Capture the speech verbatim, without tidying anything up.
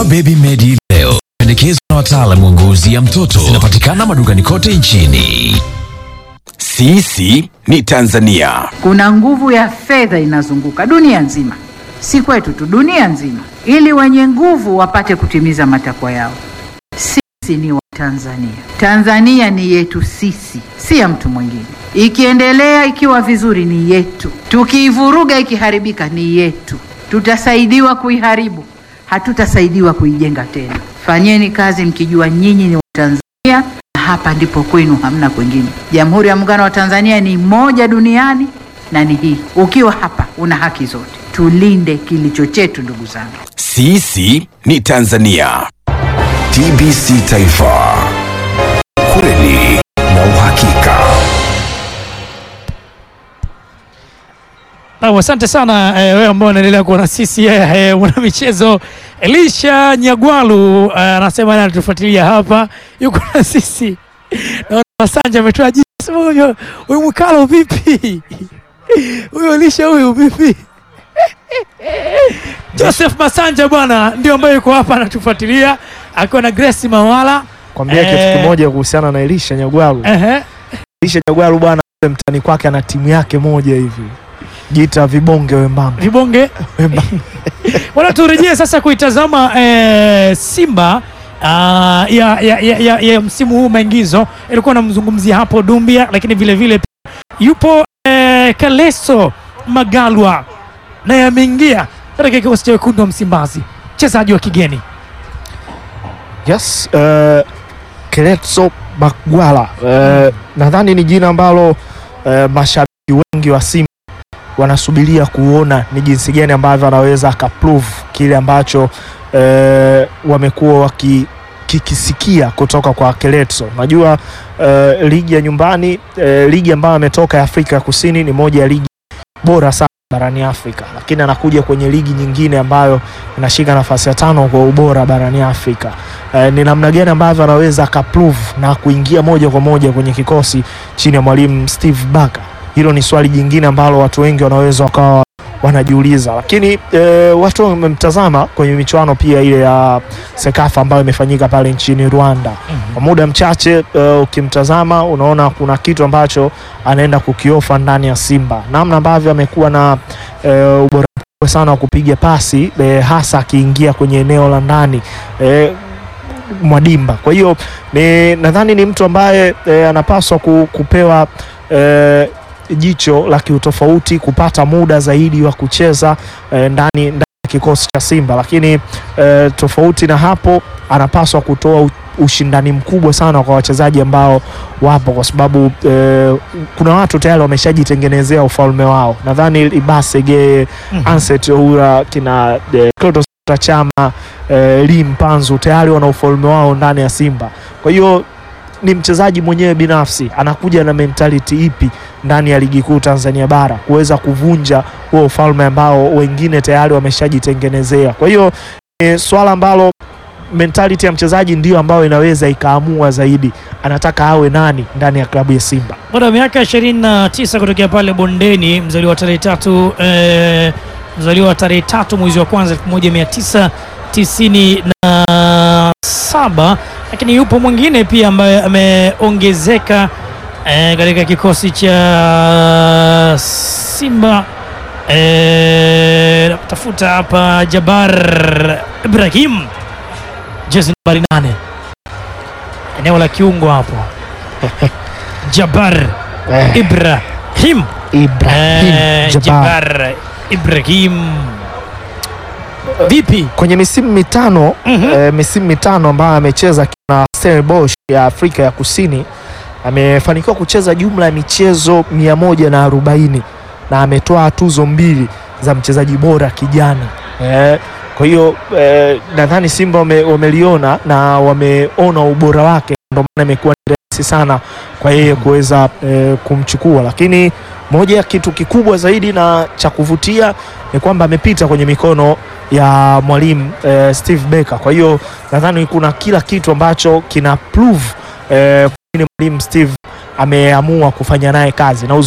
Baby Medi leo pendekezwa na wataalamu wa ngozi ya mtoto. Zinapatikana madukani kote nchini. Sisi ni Tanzania. Kuna nguvu ya fedha inazunguka dunia nzima, si kwetu tu, dunia nzima, ili wenye nguvu wapate kutimiza matakwa yao. Sisi ni wa Tanzania. Tanzania ni yetu sisi, si ya mtu mwingine. Ikiendelea ikiwa vizuri ni yetu, tukiivuruga ikiharibika ni yetu. Tutasaidiwa kuiharibu, hatutasaidiwa kuijenga tena. Fanyeni kazi mkijua nyinyi ni wa Tanzania, na hapa ndipo kwenu, hamna kwingine. Jamhuri ya Muungano wa Tanzania ni moja duniani na ni hii. Ukiwa hapa una haki zote. Tulinde kilicho chetu, ndugu zangu. Sisi ni Tanzania. T B C Taifa, kweli na uhakika. Na asante sana eh, wewe ambao unaendelea kuwa na sisi eh, mwana michezo. Elisha Nyagwalu anasema eh, anatufuatilia hapa, yuko na sisi. Na Masanja ametoa jibu, sema huyo huyu Mkalo vipi? Huyo Elisha huyu vipi? Joseph Masanja bwana ndio ambaye yuko hapa anatufuatilia akiwa na Grace Mawala. Kwambia eh, kitu kimoja kuhusiana na Elisha Nyagwalu. Eh uh-huh. Elisha Nyagwalu bwana mtani kwake ana timu yake moja hivi. Jita vibonge wembamba. Vibonge wembamba. Wala turejee sasa kuitazama eh, Simba uh, ya, ya, ya, ya, ya msimu huu maingizo. Ilikuwa namzungumzia hapo Dumbia, lakini vile vile yupo eh, Kaleso Magalwa na yameingia katika kikosi cha wekundu wa Msimbazi, mchezaji wa kigeni. Yes, uh, Kaleso Magalwa uh, nadhani ni jina ambalo uh, mashabiki wengi wa Simba wanasubiria kuona ni jinsi gani ambavyo anaweza akaprove kile ambacho e, wamekuwa wakikisikia kutoka kwa Keleso. Unajua e, ligi ya nyumbani e, ligi ambayo ametoka ya Afrika ya Kusini ni moja ya ligi bora sana barani Afrika, lakini anakuja kwenye ligi nyingine ambayo inashika nafasi ya tano kwa ubora barani Afrika. E, ni namna gani ambavyo anaweza akaprove na kuingia moja kwa moja kwenye kikosi chini ya mwalimu Steve Barker? Hilo ni swali jingine ambalo watu wengi wanaweza wakawa wanajiuliza, lakini e, watu wamemtazama kwenye michuano pia ile ya Sekafa ambayo imefanyika pale nchini Rwanda. Mm-hmm. Kwa muda mchache e, ukimtazama unaona kuna kitu ambacho anaenda kukiofa ndani ya Simba, namna ambavyo amekuwa na e, ubora sana wa kupiga pasi e, hasa akiingia kwenye eneo la ndani e, Mwadimba. Kwa hiyo ni nadhani ni mtu ambaye e, anapaswa kupewa e, jicho la kiutofauti, kupata muda zaidi wa kucheza e, ndani ndani ya kikosi cha Simba, lakini e, tofauti na hapo anapaswa kutoa ushindani mkubwa sana kwa wachezaji ambao wapo, kwa sababu e, kuna watu tayari wameshajitengenezea ufalme wao. Nadhani Ibasege, mm-hmm. Anset Oura, kina e, Clatous Chama, e, Lim Panzu tayari wana ufalme wao ndani ya Simba. Kwa hiyo ni mchezaji mwenyewe binafsi anakuja na mentality ipi ndani ya ligi kuu Tanzania bara kuweza kuvunja huo ufalme ambao wengine tayari wameshajitengenezea. Kwa hiyo e, swala ambalo mentality ya mchezaji ndio ambayo inaweza ikaamua zaidi anataka awe nani ndani ya klabu ya Simba. Bwana miaka ishirini na tisa kutokea pale Bondeni, mzaliwa tarehe tatu eh, mzaliwa tarehe tatu mwezi wa kwanza elfu moja mia tisa tisini na saba, lakini yupo mwingine pia ambaye ameongezeka eh, katika kikosi cha Simba eh, tafuta hapa Jabar Ibrahim, jezi nambari nane, eneo la kiungo hapo. Jabar Ibrahim Ibrahim eh, Jabar. Jabar Ibrahim vipi kwenye misimu mitano, mm-hmm. e, misimu mitano ambayo amecheza na Stellenbosch ya Afrika ya Kusini, amefanikiwa kucheza jumla ya michezo mia moja na arobaini na ametoa tuzo mbili za mchezaji bora kijana. E, kwa hiyo e, nadhani Simba wameliona na wameona ubora wake, ndio maana imekuwa ni rahisi sana kwa yeye kuweza e, kumchukua. Lakini moja ya kitu kikubwa zaidi na cha kuvutia ni kwamba amepita kwenye mikono ya mwalimu e, Steve Barker. Kwa hiyo nadhani kuna kila kitu ambacho kina prove e, mwalimu Steve ameamua kufanya naye kazi na